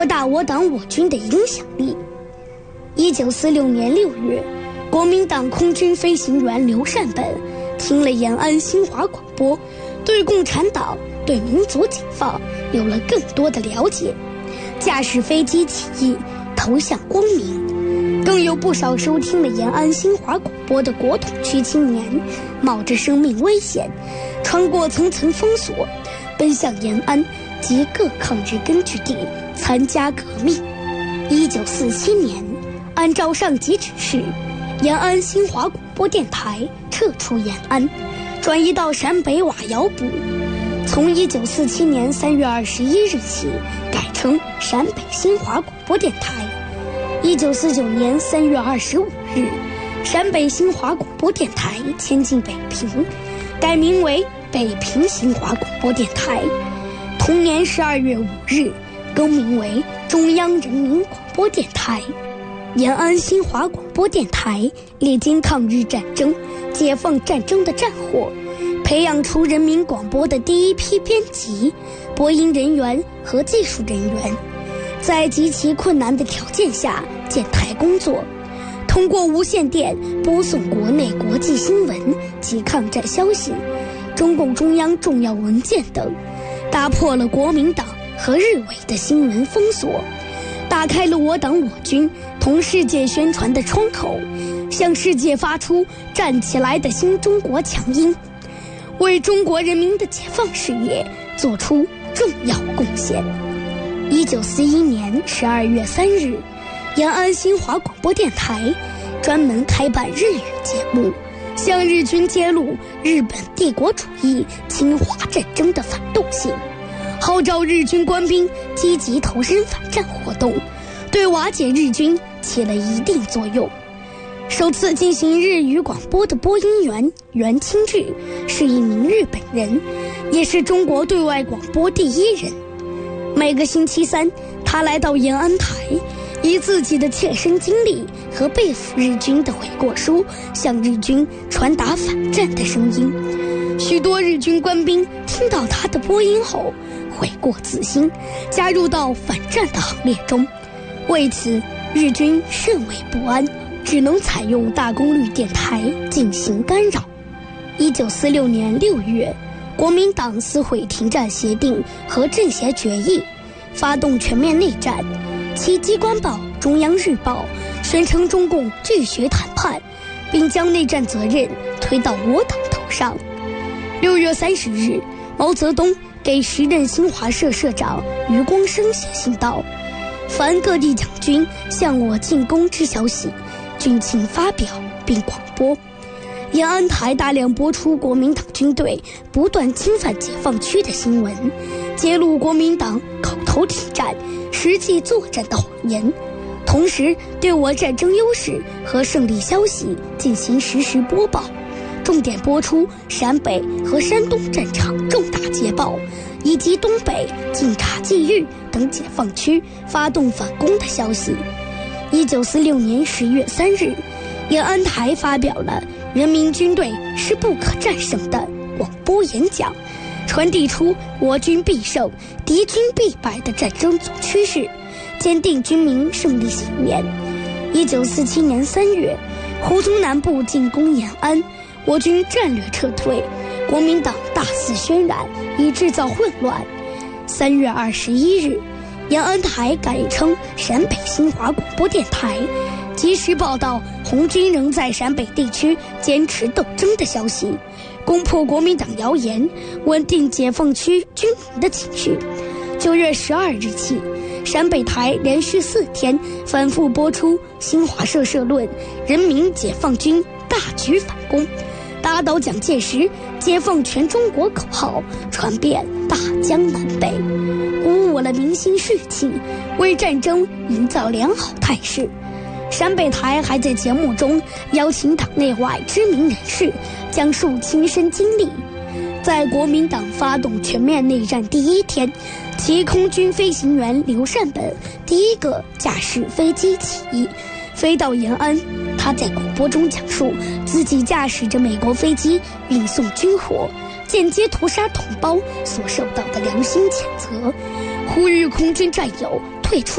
大我党我军的影响力。1946年6月，国民党空军飞行员刘善本听了延安新华广播，对共产党、对民族解放有了更多的了解，驾驶飞机起义，投向光明。更有不少收听了延安新华广播的国统区青年，冒着生命危险，穿过层层封锁，奔向延安及各抗日根据地参加革命。1947年，按照上级指示，延安新华广播电台撤出延安，转移到陕北瓦窑部。从1947年3月21日起，改称陕北新华广播电台。1949年3月25日，陕北新华广播电台迁进北平，改名为北平新华广播电台。同年12月5日，更名为中央人民广播电台。延安新华广播电台历经抗日战争、解放战争的战火，培养出人民广播的第一批编辑、播音人员和技术人员，在极其困难的条件下建台工作，通过无线电播送国内国际新闻及抗战消息、中共中央重要文件等，打破了国民党和日伪的新闻封锁，打开了我党我军同世界宣传的窗口，向世界发出站起来的新中国强音，为中国人民的解放事业做出重要贡献。1941年12月3日，延安新华广播电台专门开办日语节目，向日军揭露日本帝国主义侵华战争的反动性，号召日军官兵积极投身反战活动，对瓦解日军起了一定作用。首次进行日语广播的播音员袁清志是一名日本人，也是中国对外广播第一人。每个星期三，他来到延安台，以自己的切身经历和被俘日军的悔过书，向日军传达反战的声音。许多日军官兵听到他的播音后，悔过自新，加入到反战的行列中。为此，日军甚为不安，只能采用大功率电台进行干扰。1946年6月，国民党撕毁停战协定和政协决议，发动全面内战。其机关报《中央日报》宣称中共拒绝谈判，并将内战责任推到我党头上。6月30日，毛泽东给时任新华社社长余光生写信道：凡各地蒋军向我进攻之消息，均请发表并广播。延安台大量播出国民党军队不断侵犯解放区的新闻，揭露国民党口头停战、实际作战的谎言，同时对我战争优势和胜利消息进行实时播报，重点播出陕北和山东战场重大捷报，以及东北、晋察冀豫等解放区发动反攻的消息。1946年10月3日，延安台发表了人民军队是不可战胜的广播演讲，传递出我军必胜、敌军必败的战争总趋势，坚定军民胜利信念。1947年3月，胡宗南部进攻延安，我军战略撤退，国民党大肆渲染，以制造混乱。3月21日，延安台改称陕北新华广播电台，及时报道红军仍在陕北地区坚持斗争的消息，攻破国民党谣言，稳定解放区军民的情绪。9月12日起，陕北台连续4天反复播出新华社社论人民解放军大举反攻，打倒蒋介石解放全中国口号传遍大江南北，鼓舞了民心士气，为战争营造良好态势。陕北台还在节目中邀请党内外知名人士讲述亲身经历。在国民党发动全面内战第1天，其空军飞行员刘善本第一个驾驶飞机起义，飞到延安。他在广播中讲述自己驾驶着美国飞机运送军火，间接屠杀同胞所受到的良心谴责，呼吁空军战友退出